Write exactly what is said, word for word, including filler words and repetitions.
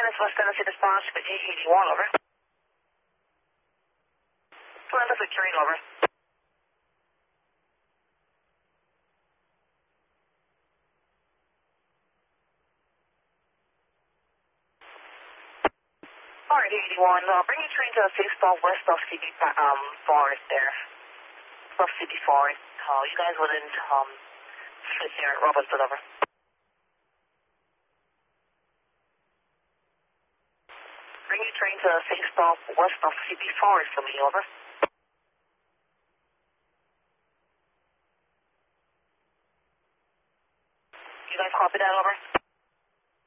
Tennis West Tennessee response with G eighty-one, over. Atlanta Victorine, over. Alright, eighty-one, uh, bring your train to the six stop west of C B um, Forest there. Of C B Forest. Uh, you guys wouldn't um, sit there at Robinson, over. Bring your train to the six stop west of C B Forest for me, over.